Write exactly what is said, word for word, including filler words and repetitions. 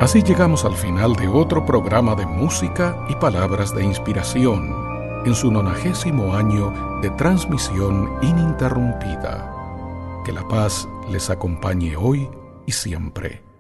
Así llegamos al final de otro programa de música y palabras de inspiración, en su nonagésimo año de transmisión ininterrumpida. Que la paz les acompañe hoy y siempre.